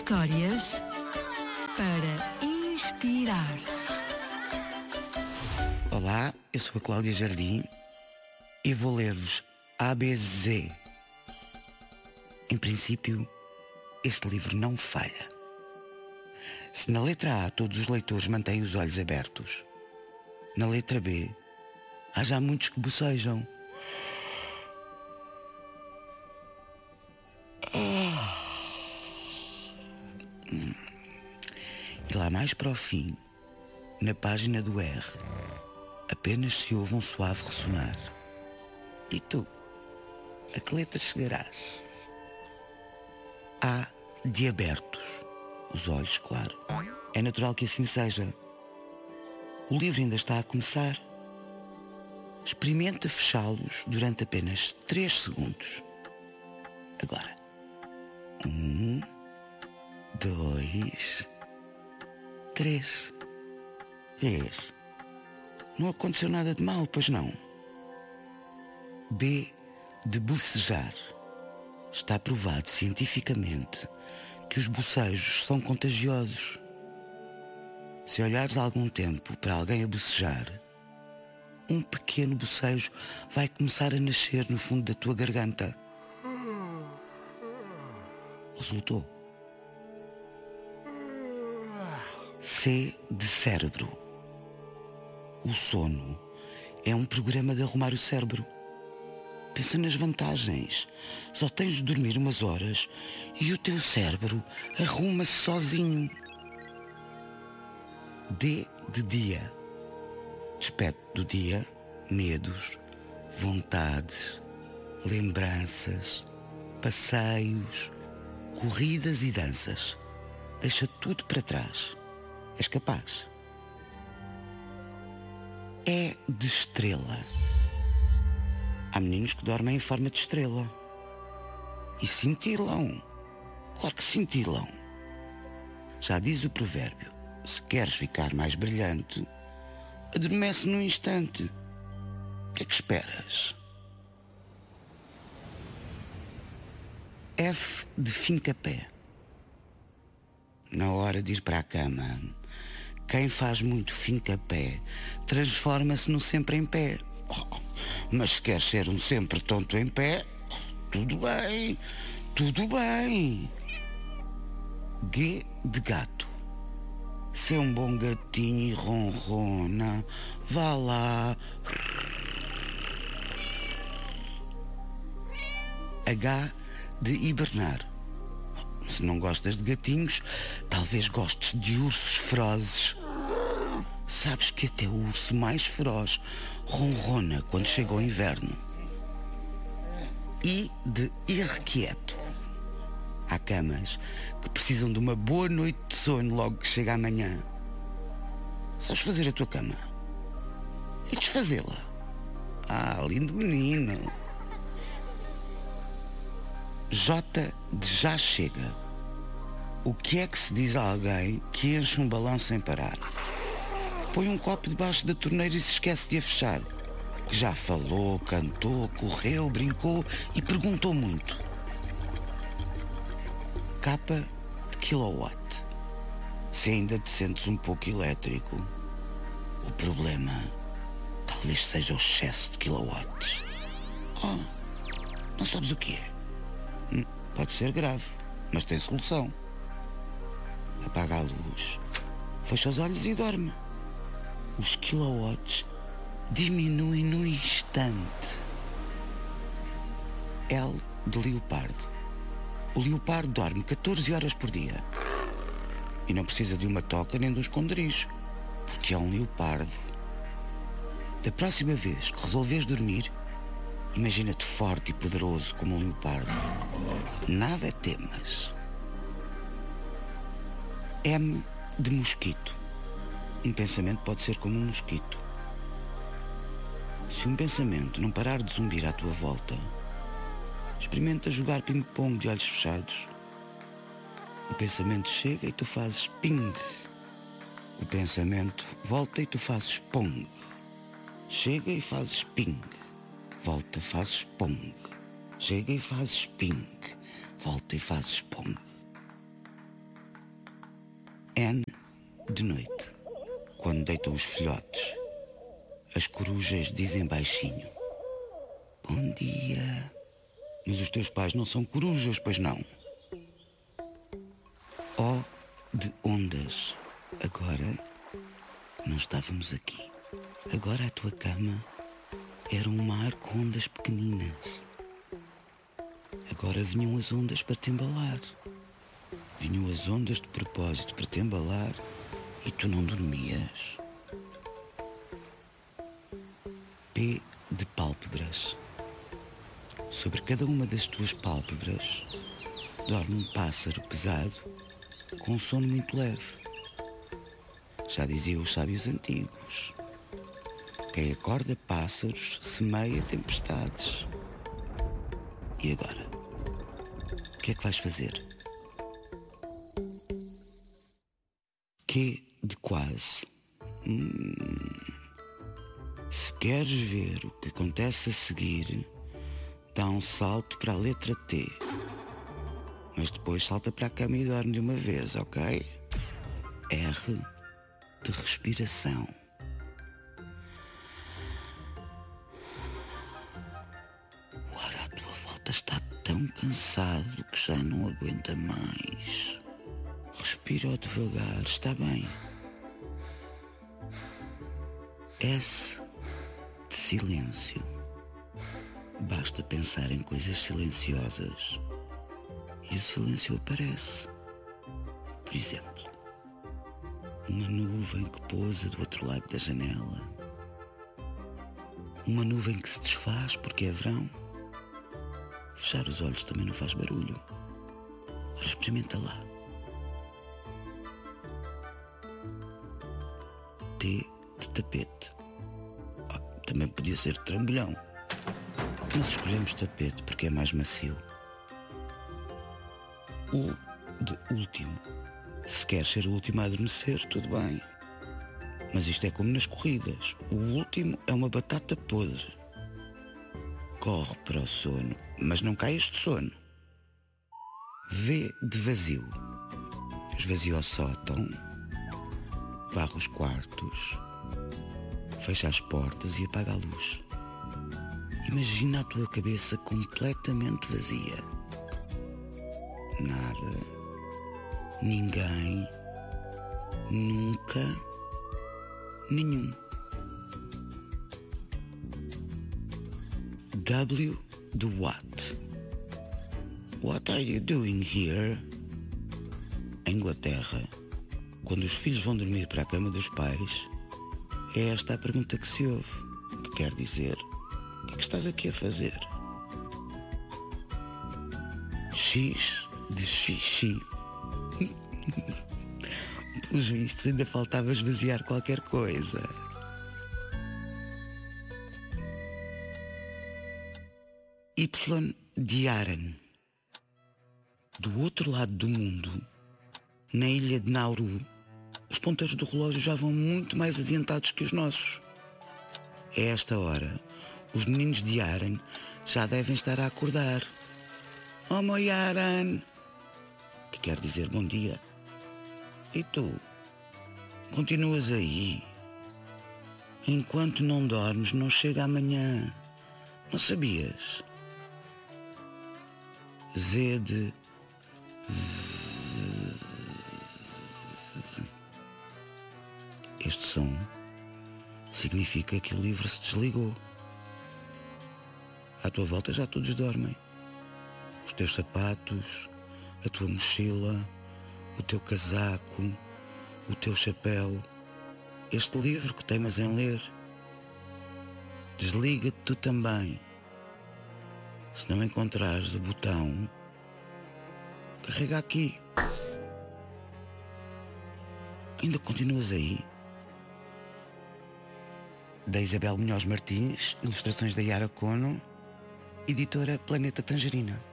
Histórias para inspirar. Olá, eu sou a Cláudia Jardim e vou ler-vos ABC. Em princípio, este livro não falha. Se na letra A todos os leitores mantêm os olhos abertos, na letra B há já muitos que bocejam. E lá mais para o fim, na página do R, apenas se ouve um suave ressonar. E tu, a que letra chegarás? A de abertos, os olhos, claro. É natural que assim seja. O livro ainda está a começar. Experimenta fechá-los durante apenas 3 segundos. Agora. 1, 2, 3. Vês? Não aconteceu nada de mal, pois não? B de bocejar. Está provado cientificamente que os bocejos são contagiosos. Se olhares há algum tempo para alguém a bocejar, um pequeno bocejo vai começar a nascer no fundo da tua garganta. Resultou. C de cérebro. O sono é um programa de arrumar o cérebro. Pensa nas vantagens. Só tens de dormir umas horas e o teu cérebro arruma-se sozinho. D de dia. Despede do dia medos, vontades, lembranças, passeios, corridas e danças. Deixa tudo para trás. És capaz. É de estrela. Há meninos que dormem em forma de estrela. E cintilam. Claro que cintilam. Já diz o provérbio: se queres ficar mais brilhante, adormece num instante. O que é que esperas? F de fincapé. Na hora de ir para a cama, quem faz muito fincapé transforma-se num sempre em pé. Mas se quer ser um sempre tonto em pé, tudo bem, tudo bem. G de gato. Se é um bom gatinho e ronrona, vá lá. H de hibernar. Se não gostas de gatinhos, talvez gostes de ursos ferozes. Sabes que até o urso mais feroz ronrona quando chega o inverno. I de irrequieto. Há camas que precisam de uma boa noite de sono logo que chega amanhã. Sabes fazer a tua cama? E desfazê-la? Ah, lindo menino. J de já chega. O que é que se diz a alguém que enche um balão sem parar? Que põe um copo debaixo da torneira e se esquece de a fechar? Que já falou, cantou, correu, brincou e perguntou muito. K de kilowatt. Se ainda te sentes um pouco elétrico, o problema talvez seja o excesso de kilowatts. Oh, não sabes o que é? Pode ser grave, mas tem solução. Apaga a luz, fecha os olhos e dorme. Os kilowatts diminuem no instante. L de leopardo. O leopardo dorme 14 horas por dia. E não precisa de uma toca nem de um esconderijo, porque é um leopardo. Da próxima vez que resolveres dormir, imagina-te forte e poderoso como um leopardo. Nada temas. M de mosquito. Um pensamento pode ser como um mosquito. Se um pensamento não parar de zumbir à tua volta, experimenta jogar ping-pong de olhos fechados. O pensamento chega e tu fazes ping. O pensamento volta e tu fazes pong. Chega e fazes ping. Volta, fazes pong. Chega e fazes ping. Volta e fazes pong. N de noite, quando deitam os filhotes, as corujas dizem baixinho: bom dia. Mas os teus pais não são corujas, pois não? O de ondas. Agora não estávamos aqui. Agora a tua cama era um mar com ondas pequeninas. Agora vinham as ondas para te embalar. Vinham as ondas de propósito para te embalar e tu não dormias. P de pálpebras. Sobre cada uma das tuas pálpebras dorme um pássaro pesado com um sono muito leve. Já diziam os sábios antigos: quem acorda pássaros semeia tempestades. E agora? O que é que vais fazer? Q de quase. Se queres ver o que acontece a seguir, dá um salto para a letra T. Mas depois salta para a cama e dorme de uma vez, ok? R de respiração. O ar à tua volta está tão cansado que já não aguenta mais. Respira devagar, está bem. S de silêncio. Basta pensar em coisas silenciosas e o silêncio aparece. Por exemplo, uma nuvem que pousa do outro lado da janela. Uma nuvem que se desfaz porque é verão. Fechar os olhos também não faz barulho. Ora, experimenta lá. T de tapete. Também podia ser trambolhão. Nós escolhemos tapete porque é mais macio. U de último. Se queres ser o último a adormecer, tudo bem. Mas isto é como nas corridas. O último é uma batata podre. Corre para o sono, mas não caias de sono. V de vazio. Esvazia o sótão, varre os quartos, fecha as portas e apaga a luz. Imagina a tua cabeça completamente vazia. Nada, ninguém, nunca, nenhum. W de what? What are you doing here? Em Inglaterra, quando os filhos vão dormir para a cama dos pais, é esta a pergunta que se ouve, que quer dizer: o que é que estás aqui a fazer? X de xixi. Pelos vistos, ainda faltava esvaziar qualquer coisa. Y de Aran. Do outro lado do mundo, na ilha de Nauru, os ponteiros do relógio já vão muito mais adiantados que os nossos. A esta hora, os meninos de Aran já devem estar a acordar. Oh, meu Aran! Que quer dizer bom dia. E tu? Continuas aí? Enquanto não dormes, não chega amanhã. Não sabias? Z de... Este som significa que o livro se desligou. À tua volta já todos dormem. Os teus sapatos, a tua mochila, o teu casaco, o teu chapéu, este livro que teimas em ler. Desliga-te tu também. Se não encontrares o botão, carrega aqui. Ainda continuas aí? Da Isabel Munhoz Martins, ilustrações da Yara Cono, editora Planeta Tangerina.